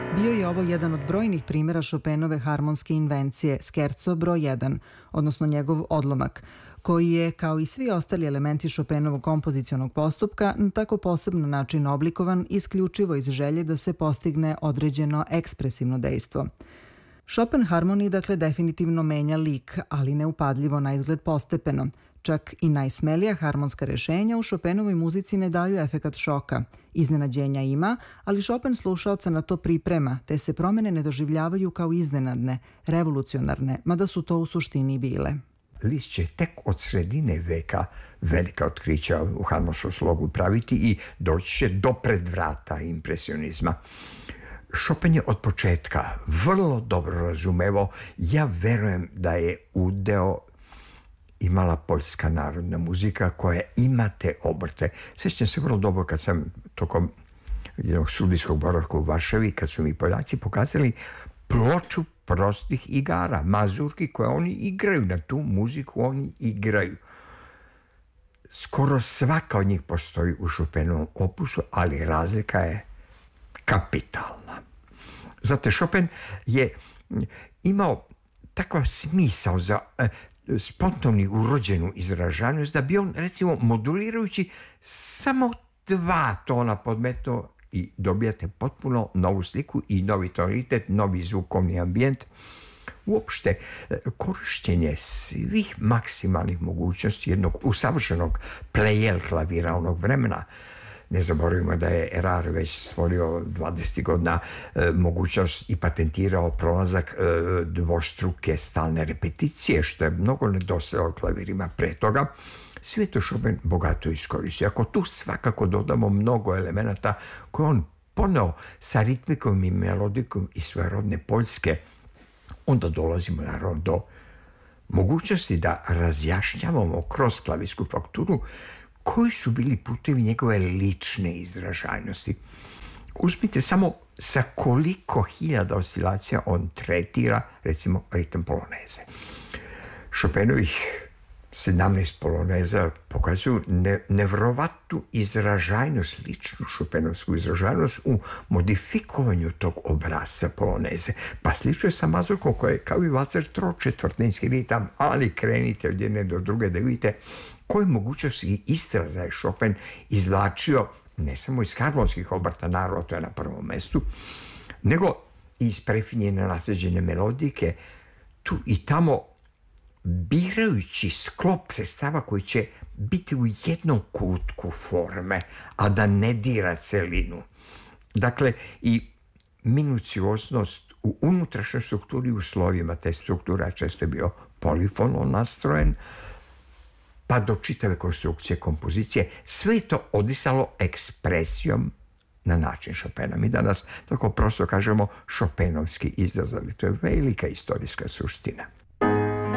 Bio je ovo jedan od brojnih primjera Chopinove harmonske invencije, skerco broj 1, odnosno njegov odlomak, koji je, kao i svi ostali elementi Chopinovog kompozicionog postupka, na tako poseban način oblikovan isključivo iz želje da se postigne određeno ekspresivno dejstvo. Chopin harmoniji, dakle, definitivno menja lik, ali neupadljivo na izgled postepeno. Čak i najsmelija harmonska rešenja u Chopinovoj muzici ne daju efekat šoka. Iznenađenja ima, ali Chopin slušaoca na to priprema, te se promene ne doživljavaju kao iznenadne, revolucionarne, mada su to u suštini bile. Liszt će tek od sredine veka velika otkrića u harmonskom slogu praviti i doći će do predvrata impresionizma. Chopin je od početka vrlo dobro razumevao, ja verujem da je udeo imala poljska narodna muzika koja ima te obrte. Sjećam se vrlo dobro kad sam tokom jednog studijskog boravka u Varšavi, kad su mi Poljaci pokazali ploču prostih igara, mazurki koje oni igraju, na tu muziku oni igraju. Skoro svaka od njih postoji u Chopinovom opusu, ali razlika je kapitalna. Zato Chopin je imao takav smisao za spontani urođenu izražajnost da bi on, recimo, modulirajući samo 2 tona podmetao i dobijate potpuno novu sliku i novi tonalitet, novi zvukovni ambijent. Uopšte, korišćenje svih maksimalnih mogućnosti jednog usavršenog plejel klavira onog vremena. Ne zaboravimo da je Erard već stvorio 20 godina mogućnost i patentirao prolazak dvostruke stalne repeticije, što je mnogo nedostajalo klavirima pre toga. Sve to Chopin bogato iskoristio. Ako tu svakako dodamo mnogo elemenata koje on poneo sa ritmikom i melodikom iz svoje rodne Poljske, onda dolazimo naravno do mogućnosti da razjašnjavamo kroz klavirsku fakturu koji su bili putevi njegove lične izražajnosti. Uzmite samo sa koliko hiljada oscilacija on tretira, recimo, ritam poloneze. Chopinovih 17 poloneza pokazuju nevrovatnu izražajnost, ličnu Chopinovsku izražajnost u modifikovanju tog obrazca poloneze. Pa slično je sa mazurkom koja je kao i valcer tročetvrtinski ritam, ali krenite od jedne do druge da vidite koje mogućnosti i istraza je Chopin izvlačio ne samo iz harmonskih obrta, naravno to je na prvom mestu, nego iz prefinjene nasljeđene melodike, tu i tamo birajući sklop sredstava koji će biti u jednom kutku forme, a da ne dira celinu. Dakle, i minucioznost u unutrašnjoj strukturi u slovima te struktura često je bio polifono nastrojen, pa do čitave konstrukcije kompozicije. Sve je to odisalo ekspresijom na način Chopina. Mi danas tako prosto kažemo Chopinovski izraz, ali to je velika istorijska suština.